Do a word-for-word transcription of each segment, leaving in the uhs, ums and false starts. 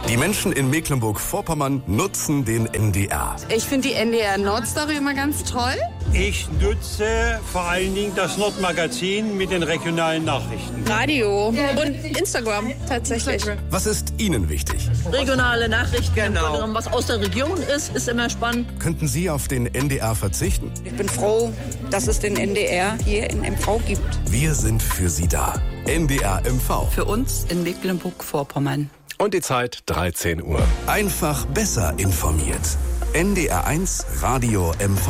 Die Menschen in Mecklenburg-Vorpommern nutzen den N D R. Ich finde die N D R Nordstory immer ganz toll. Ich nutze vor allen Dingen das Nordmagazin mit den regionalen Nachrichten. Radio und Instagram tatsächlich. Was ist Ihnen wichtig? Regionale Nachrichten, genau. Was aus der Region ist, ist immer spannend. Könnten Sie auf den N D R verzichten? Ich bin froh, dass es den N D R hier in M V gibt. Wir sind für Sie da. N D R M V. Für uns in Mecklenburg-Vorpommern. Und die Zeit dreizehn Uhr. Einfach besser informiert. N D R eins Radio M V.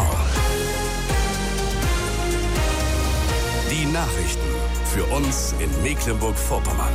Die Nachrichten für uns in Mecklenburg-Vorpommern.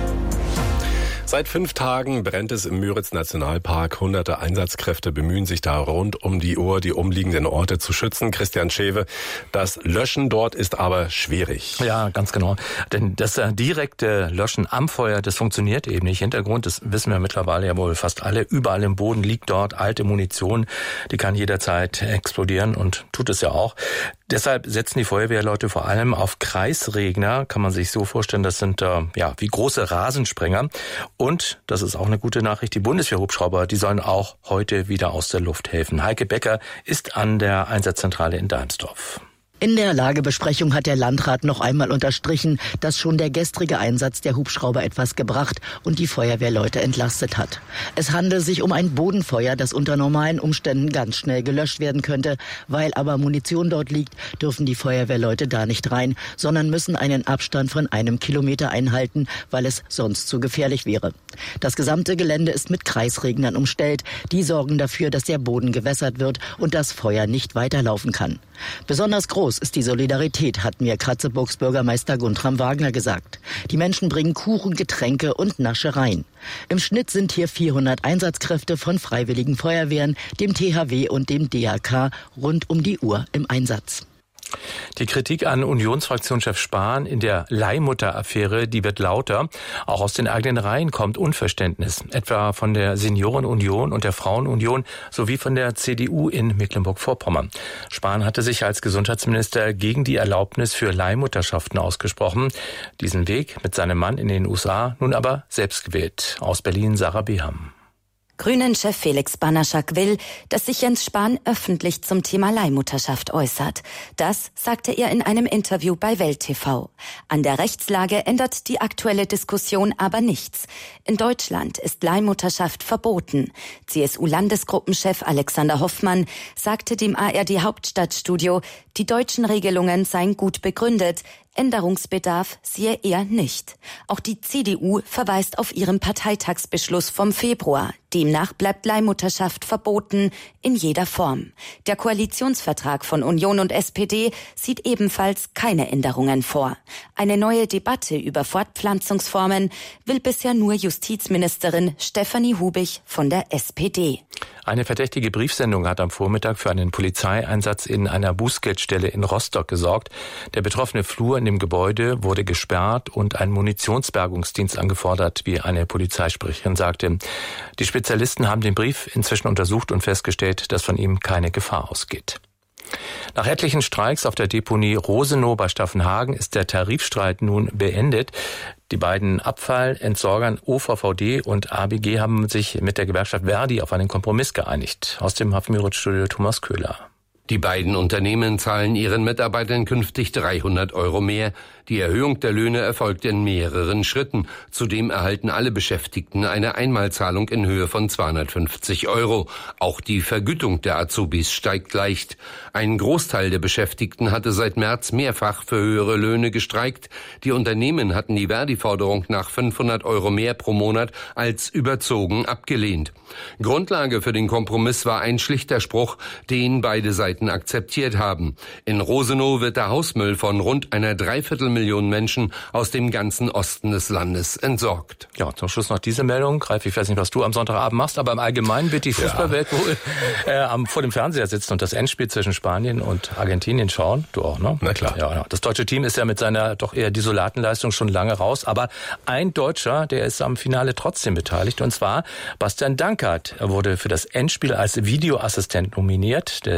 Seit fünf Tagen brennt es im Müritz-Nationalpark. Hunderte Einsatzkräfte bemühen sich da rund um die Uhr, die umliegenden Orte zu schützen. Christian Schewe, das Löschen dort ist aber schwierig. Ja, ganz genau. Denn das direkte Löschen am Feuer, das funktioniert eben nicht. Hintergrund, das wissen wir mittlerweile ja wohl fast alle. Überall im Boden liegt dort alte Munition. Die kann jederzeit explodieren und tut es ja auch. Deshalb setzen die Feuerwehrleute vor allem auf Kreisregner, kann man sich so vorstellen, das sind äh, ja wie große Rasensprenger. Und, das ist auch eine gute Nachricht, die Bundeswehrhubschrauber, die sollen auch heute wieder aus der Luft helfen. Heike Becker ist an der Einsatzzentrale in Deimsdorf. In der Lagebesprechung hat der Landrat noch einmal unterstrichen, dass schon der gestrige Einsatz der Hubschrauber etwas gebracht und die Feuerwehrleute entlastet hat. Es handelt sich um ein Bodenfeuer, das unter normalen Umständen ganz schnell gelöscht werden könnte. Weil aber Munition dort liegt, dürfen die Feuerwehrleute da nicht rein, sondern müssen einen Abstand von einem Kilometer einhalten, weil es sonst zu gefährlich wäre. Das gesamte Gelände ist mit Kreisregnern umstellt. Die sorgen dafür, dass der Boden gewässert wird und das Feuer nicht weiterlaufen kann. Besonders groß ist die Solidarität, hat mir Kratzeburgs Bürgermeister Guntram Wagner gesagt. Die Menschen bringen Kuchen, Getränke und Naschereien. Im Schnitt sind hier vierhundert Einsatzkräfte von Freiwilligen Feuerwehren, dem T H W und dem D R K rund um die Uhr im Einsatz. Die Kritik an Unionsfraktionschef Spahn in der Leihmutter-Affäre, die wird lauter. Auch aus den eigenen Reihen kommt Unverständnis, etwa von der Seniorenunion und der Frauenunion sowie von der C D U in Mecklenburg-Vorpommern. Spahn hatte sich als Gesundheitsminister gegen die Erlaubnis für Leihmutterschaften ausgesprochen. Diesen Weg mit seinem Mann in den U S A nun aber selbst gewählt. Aus Berlin Sarah Beham. Grünen-Chef Felix Banaschak will, dass sich Jens Spahn öffentlich zum Thema Leihmutterschaft äußert. Das sagte er in einem Interview bei Welt T V. An der Rechtslage ändert die aktuelle Diskussion aber nichts. In Deutschland ist Leihmutterschaft verboten. C S U-Landesgruppenchef Alexander Hoffmann sagte dem A R D-Hauptstadtstudio, die deutschen Regelungen seien gut begründet. Änderungsbedarf sehe er nicht. Auch die C D U verweist auf ihren Parteitagsbeschluss vom Februar. Demnach bleibt Leihmutterschaft verboten in jeder Form. Der Koalitionsvertrag von Union und S P D sieht ebenfalls keine Änderungen vor. Eine neue Debatte über Fortpflanzungsformen will bisher nur Justizministerin Stefanie Hubich von der S P D. Eine verdächtige Briefsendung hat am Vormittag für einen Polizeieinsatz in einer Bußgeldstelle in Rostock gesorgt. Der betroffene Flur in dem Gebäude wurde gesperrt und ein Munitionsbergungsdienst angefordert, wie eine Polizeisprecherin sagte. Die Spezialisten haben den Brief inzwischen untersucht und festgestellt, dass von ihm keine Gefahr ausgeht. Nach etlichen Streiks auf der Deponie Rosenow bei Staffenhagen ist der Tarifstreit nun beendet. Die beiden Abfallentsorgern O V V D und A B G haben sich mit der Gewerkschaft Verdi auf einen Kompromiss geeinigt. Aus dem Hafenmüritz-Studio Thomas Köhler. Die beiden Unternehmen zahlen ihren Mitarbeitern künftig dreihundert Euro mehr. Die Erhöhung der Löhne erfolgt in mehreren Schritten. Zudem erhalten alle Beschäftigten eine Einmalzahlung in Höhe von zweihundertfünfzig Euro. Auch die Vergütung der Azubis steigt leicht. Ein Großteil der Beschäftigten hatte seit März mehrfach für höhere Löhne gestreikt. Die Unternehmen hatten die Verdi-Forderung nach fünfhundert Euro mehr pro Monat als überzogen abgelehnt. Grundlage für den Kompromiss war ein schlichter Spruch, den beide Seiten akzeptiert haben. In Rosenow wird der Hausmüll von rund einer Dreiviertelmillion Menschen aus dem ganzen Osten des Landes entsorgt. Ja, zum Schluss noch diese Meldung. Ralf, ich weiß nicht, was du am Sonntagabend machst, aber im Allgemeinen wird die Fußballwelt ja. wohl äh, am, vor dem Fernseher sitzen und das Endspiel zwischen Spanien und Argentinien schauen. Du auch, ne? Na klar. Ja, ja. Das deutsche Team ist ja mit seiner doch eher desolaten Leistung schon lange raus, aber ein Deutscher, der ist am Finale trotzdem beteiligt, und zwar Bastian Dankert. Er wurde für das Endspiel als Videoassistent nominiert. Der sechsundzwanzig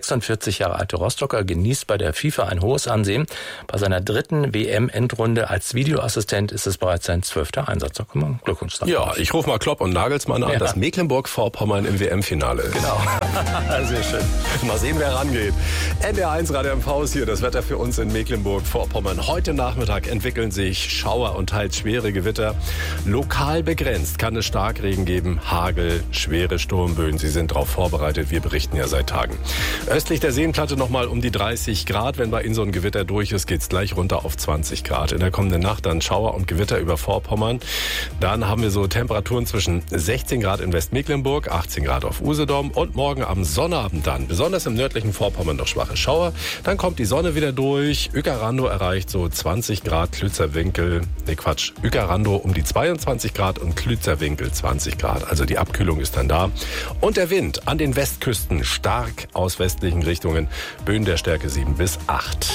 sechsundvierzig Jahre alte Rostocker genießt bei der FIFA ein hohes Ansehen. Bei seiner dritten W M-Endrunde als Videoassistent ist es bereits sein zwölfter Einsatz. Glückwunsch. Ja, ich rufe mal Klopp und Nagelsmann an, ja. Das Mecklenburg-Vorpommern im W M-Finale. Genau. Sehr schön. Mal sehen, wer rangeht. N D R eins Radio M V ist hier. Das Wetter für uns in Mecklenburg-Vorpommern. Heute Nachmittag entwickeln sich Schauer und teils schwere Gewitter. Lokal begrenzt kann es Starkregen geben, Hagel, schwere Sturmböen. Sie sind darauf vorbereitet. Wir berichten ja seit Tagen. Östlich der Seenplatte nochmal um die dreißig Grad. Wenn bei Ihnen so ein Gewitter durch ist, geht's gleich runter auf zwanzig Grad. In der kommenden Nacht dann Schauer und Gewitter über Vorpommern. Dann haben wir so Temperaturen zwischen sechzehn Grad in Westmecklenburg, achtzehn Grad auf Usedom und morgen am Sonnabend dann, besonders im nördlichen Vorpommern, noch schwache Schauer. Dann kommt die Sonne wieder durch. Uecker-Randow erreicht so zwanzig Grad, Klützerwinkel, ne Quatsch, Uecker-Randow um die zweiundzwanzig Grad und Klützerwinkel zwanzig Grad. Also die Abkühlung ist dann da. Und der Wind an den Westküsten stark aus westlichen Richtungen. Böen der Stärke sieben bis acht.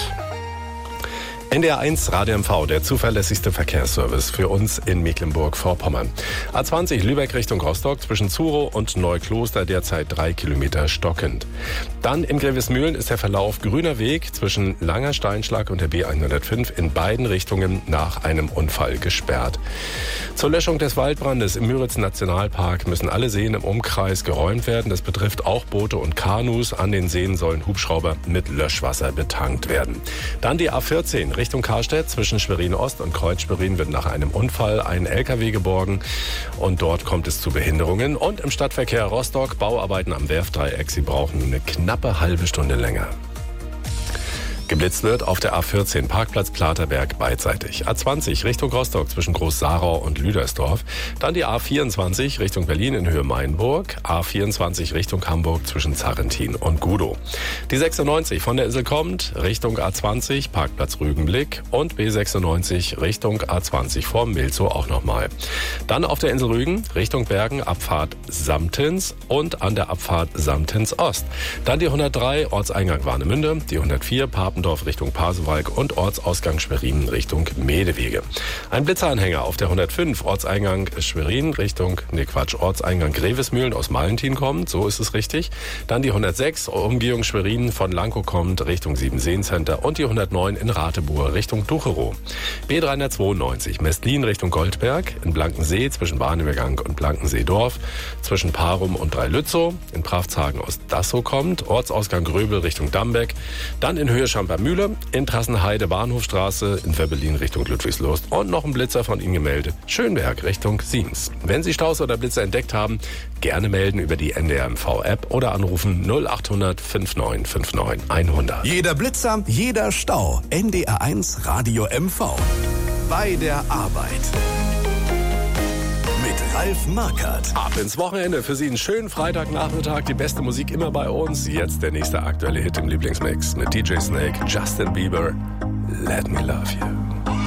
N D R eins Radio M V, der zuverlässigste Verkehrsservice für uns in Mecklenburg-Vorpommern. A zwanzig Lübeck Richtung Rostock zwischen Zurow und Neukloster derzeit drei Kilometer stockend. Dann in Grevesmühlen ist der Verlauf grüner Weg zwischen Langer Steinschlag und der B hundertfünf in beiden Richtungen nach einem Unfall gesperrt. Zur Löschung des Waldbrandes im Müritz-Nationalpark müssen alle Seen im Umkreis geräumt werden. Das betrifft auch Boote und Kanus. An den Seen sollen Hubschrauber mit Löschwasser betankt werden. Dann die A vierzehn Richtung Karstedt zwischen Schwerin Ost und Kreuz Schwerin wird nach einem Unfall ein L K W geborgen und dort kommt es zu Behinderungen. Und im Stadtverkehr Rostock Bauarbeiten am Werftdreieck. Sie brauchen eine knappe halbe Stunde länger. Geblitzt wird auf der A vierzehn Parkplatz Platerberg beidseitig. A zwanzig Richtung Rostock zwischen Groß-Sarau und Lüdersdorf. Dann die A vierundzwanzig Richtung Berlin in Höhe Mainburg. A vierundzwanzig Richtung Hamburg zwischen Zarrentin und Gudow. Die sechsundneunzig von der Insel kommt Richtung A zwanzig Parkplatz Rügenblick und B sechsundneunzig Richtung A zwanzig vor Milzow auch nochmal. Dann auf der Insel Rügen Richtung Bergen Abfahrt Samtens und an der Abfahrt Samtens Ost. Dann die hundertdrei Ortseingang Warnemünde, die hundertvier Papendorf Richtung Pasewalk und Ortsausgang Schwerin Richtung Medewege. Ein Blitzeranhänger auf der hundertfünf Ortseingang Schwerin Richtung, ne Quatsch, Ortseingang Grevesmühlen aus Malentin kommt, so ist es richtig. Dann die hundertsechs Umgehung Schwerin von Lankow kommt Richtung Siebenseencenter und die hundertneun in Ratebuhr Richtung Ducherow. B dreihundertzweiundneunzig Mestlin Richtung Goldberg, in Blankensee zwischen Bahnübergang und Blankensee-Dorf, zwischen Parum und Dreilützow, in Pravzhagen aus Dassow kommt, Ortsausgang Gröbel Richtung Dambeck, dann in Höhe Mühle, in Trassenheide Bahnhofstraße, in Verbelin Richtung Ludwigslust und noch ein Blitzer von Ihnen gemeldet, Schönberg Richtung Siems. Wenn Sie Staus oder Blitzer entdeckt haben, gerne melden über die N D R M V-App oder anrufen null achthundert fünfundneunzig neunundfünfzig hundert. Jeder Blitzer, jeder Stau. N D R eins Radio M V. Bei der Arbeit. Ralf Markert. Ab ins Wochenende. Für Sie einen schönen Freitagnachmittag. Die beste Musik immer bei uns. Jetzt der nächste aktuelle Hit im Lieblingsmix mit D J Snake, Justin Bieber. Let Me Love You.